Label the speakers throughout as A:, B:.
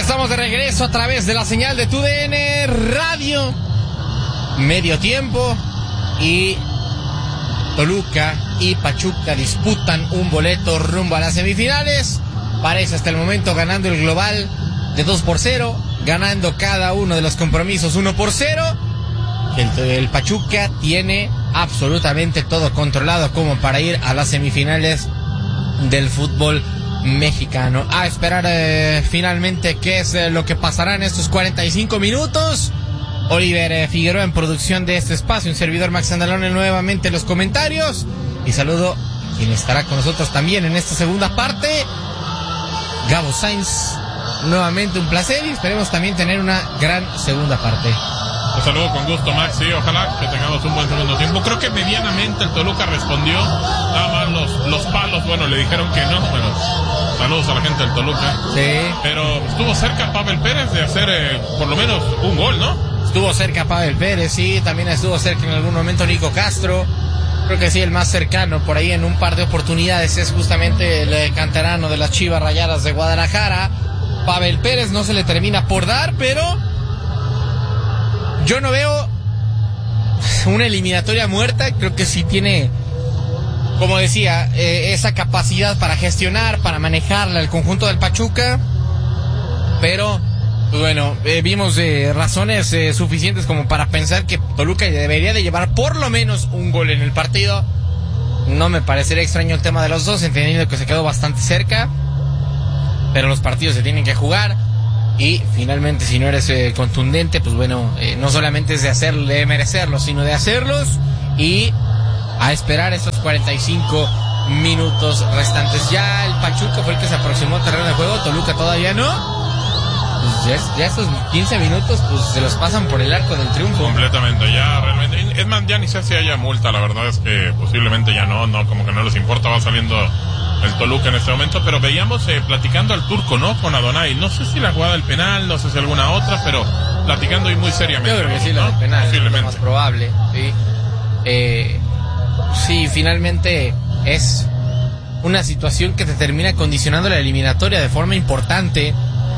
A: Estamos de regreso a través de la señal de TUDN Radio. Medio tiempo y Toluca y Pachuca disputan un boleto rumbo a las semifinales. Parece hasta el momento ganando el global de 2-0, ganando cada uno de los compromisos 1-0. El Pachuca tiene absolutamente todo controlado como para ir a las semifinales del fútbol mexicano. A esperar finalmente qué es lo que pasará en estos 45 minutos. Oliver Figueroa en producción de este espacio, un servidor Max Andalone nuevamente en los comentarios, y saludo a quien estará con nosotros también en esta segunda parte, Gabo Sainz. Nuevamente un placer y esperemos también tener una gran segunda parte.
B: Un saludo con gusto, Max. Sí, ojalá que tengamos un buen segundo tiempo. Creo que medianamente el Toluca respondió. Nada más los palos, bueno, le dijeron que no. Bueno, saludos a la gente del Toluca.
A: Sí.
B: Pero estuvo cerca Pavel Pérez de hacer por lo menos un gol, ¿no?
A: Estuvo cerca Pavel Pérez, sí. También estuvo cerca en algún momento Nico Castro. Creo que sí, el más cercano por ahí en un par de oportunidades es justamente el canterano de las Chivas Rayadas de Guadalajara. Pavel Pérez no se le termina por dar, pero yo no veo una eliminatoria muerta. Creo que sí tiene, como decía, esa capacidad para gestionar, para manejarla el conjunto del Pachuca. Pero, pues bueno, vimos razones suficientes como para pensar que Toluca debería de llevar por lo menos un gol en el partido. No me parecería extraño el tema de los dos, entendiendo que se quedó bastante cerca. Pero los partidos se tienen que jugar. Y finalmente, si no eres contundente, pues bueno, no solamente es de merecerlos, sino de hacerlos. Y a esperar estos 45 minutos restantes. Ya el Pachuca fue el que se aproximó al terreno de juego, Toluca todavía no. Pues ya estos 15 minutos pues se los pasan por el arco del triunfo.
B: Completamente, ya realmente. Es más, ya ni sé si haya multa, la verdad es que posiblemente ya no, como que no les importa, va saliendo el Toluca en este momento, pero veíamos platicando al turco, ¿no? Con Adonai, no sé si la jugada del penal, no sé si alguna otra, pero platicando y muy seriamente.
A: Yo creo que sí,
B: ¿no?
A: la del penal,
B: posiblemente.
A: es lo más probable, sí. Sí, finalmente es una situación que te termina condicionando la eliminatoria de forma importante.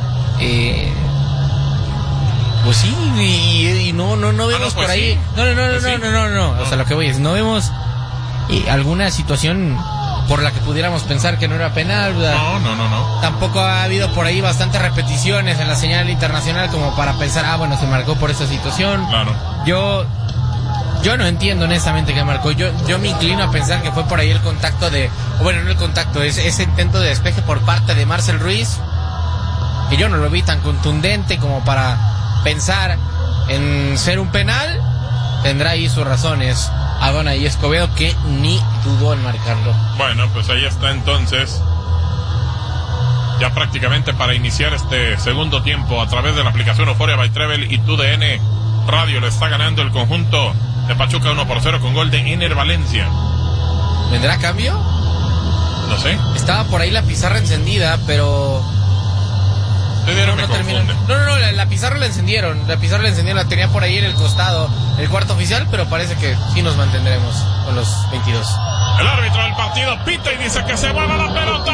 A: Pues sí, y no vemos por ahí.
B: Sí.
A: No. O sea, lo que voy es, no vemos alguna situación por la que pudiéramos pensar que no era penal.
B: No.
A: Tampoco ha habido por ahí bastantes repeticiones en la señal internacional como para pensar, bueno, se marcó por esa situación.
B: Claro.
A: Yo no entiendo honestamente qué marcó. Yo me inclino a pensar que fue por ahí el contacto no el contacto, ese intento de despeje por parte de Marcel Ruiz, que yo no lo vi tan contundente como para pensar en ser un penal. Tendrá ahí sus razones Adonai Escobedo, que ni dudó en marcarlo.
B: Bueno, pues ahí está entonces, ya prácticamente para iniciar este segundo tiempo a través de la aplicación Euphoria by Travel y TUDN Radio. Le está ganando el conjunto de Pachuca 1-0 con gol de Ener Valencia.
A: ¿Vendrá cambio?
B: No sé.
A: Estaba por ahí la pizarra encendida, pero no terminó. No, la pizarra la encendieron. La tenía por ahí en el costado el cuarto oficial, pero parece que sí nos mantendremos con los 22.
B: El árbitro del partido pita y dice que se mueva la pelota.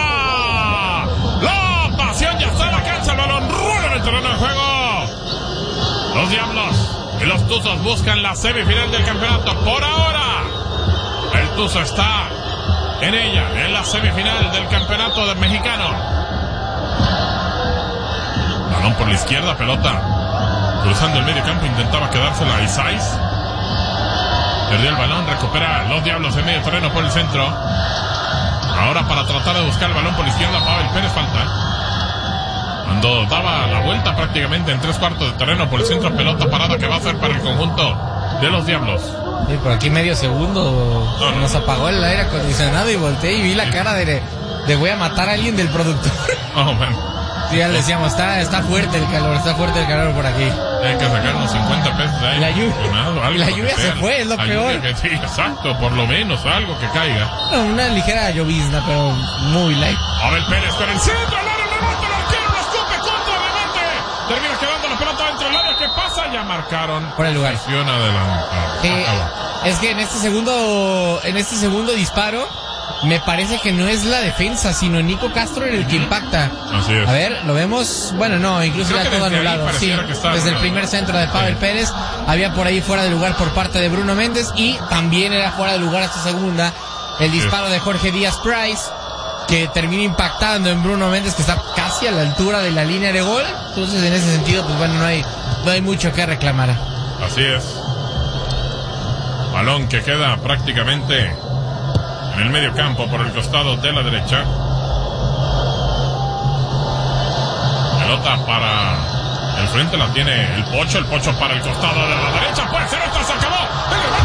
B: La pasión ya está en la cancha, el balón rueda en el terreno de juego. Los Diablos y los Tuzos buscan la semifinal del campeonato. Por ahora, el Tuzo está en ella, en la semifinal del campeonato del mexicano. Balón por la izquierda, pelota cruzando el medio campo, intentaba quedársela a Isais. Perdió el balón, recupera los Diablos en medio terreno por el centro. Ahora para tratar de buscar el balón por la izquierda, Pavel Pérez falta. Cuando daba la vuelta prácticamente en 3/4 de terreno por el centro, pelota parada que va a hacer para el conjunto de los Diablos.
A: Sí, por aquí medio segundo nos apagó el aire acondicionado y volteé y vi la cara de voy a matar a alguien del productor.
B: Bueno.
A: Sí, ya le decíamos, está fuerte el calor por aquí.
B: Hay que sacar unos 50 pesos de ahí.
A: La lluvia se fue, es lo peor.
B: Sí, exacto, por lo menos algo que caiga.
A: No, una ligera llovizna, pero muy light.
B: Abel Pérez con el centro, el área, levanta el arquero, lo escupe contra, obviamente. Termina quedando la pelota dentro del área. ¿Qué pasa? Ya marcaron.
A: Por el lugar.
B: Adelante.
A: Es que en este segundo disparo me parece que no es la defensa, sino Nico Castro el que impacta.
B: Así es.
A: A ver, lo vemos. Bueno, no, incluso ya todo anulado. Sí, desde el primer centro de Pavel Pérez. Había por ahí fuera de lugar por parte de Bruno Méndez. Y también era fuera de lugar esta segunda. El disparo de Jorge Díaz Price, que termina impactando en Bruno Méndez, que está casi a la altura de la línea de gol. Entonces, en ese sentido, pues bueno, no hay mucho que reclamar.
B: Así es. Balón que queda prácticamente en el medio campo por el costado de la derecha. Pelota para el frente, la tiene el Pocho para el costado de la derecha. Puede ser otra, se acabó.